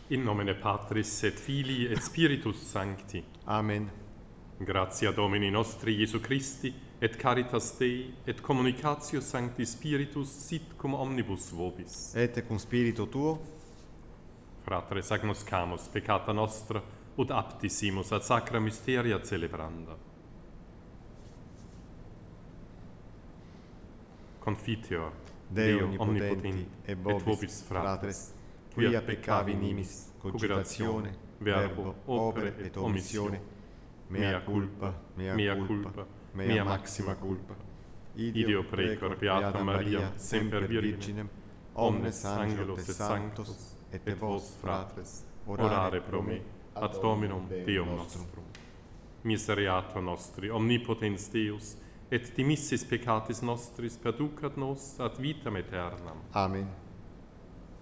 In nomine Patris et Filii et Spiritus Sancti. Amen. Gratia Domini nostri Iesu Christi, et caritas Dei, et communicatio Sancti Spiritus sit cum omnibus vobis. Et cum spiritu tuo, Fratres agnoscamus peccata nostra, ut aptissimus ad sacra mysteria celebranda. Confiteor, Deo omnipotenti, et vobis, fratres, quia peccavi in nimis, cogitatione, verbo, opere et omissione, mea culpa, mea maxima culpa. Ideo precor Beata Maria, semper Virginem, omnes angelos et sanctos, et vos, fratres, orare pro me, ad Dominum Deum nostrum. Misereatur nostri, omnipotens Deus, et dimissis peccatis nostris perducat nos ad vitam aeternam. Amen.